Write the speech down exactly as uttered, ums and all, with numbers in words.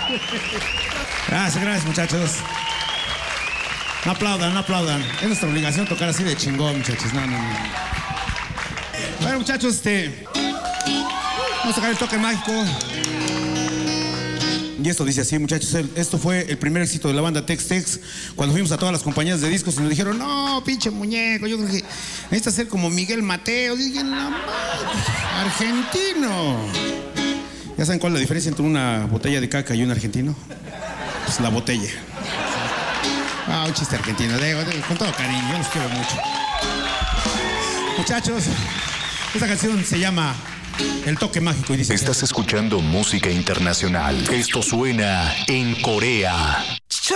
Gracias, gracias, muchachos. No aplaudan, no aplaudan. Es nuestra obligación tocar así de chingón, muchachos. No, no, no. Bueno, muchachos, este... vamos a tocar el toque mágico. Y esto dice así, muchachos. Esto fue el primer éxito de la banda Tex-Tex. Cuando fuimos a todas las compañías de discos y nos dijeron, no, pinche muñeco, yo creo que necesitas ser como Miguel Mateo. Dije, no, argentino. ¿Ya saben cuál es la diferencia entre una botella de caca y un argentino? Pues la botella. Ah, un chiste argentino, digo, digo, con todo cariño, yo los quiero mucho. Muchachos, esta canción se llama El Toque Mágico y dice... Estás escuchando música internacional. Esto suena en Corea.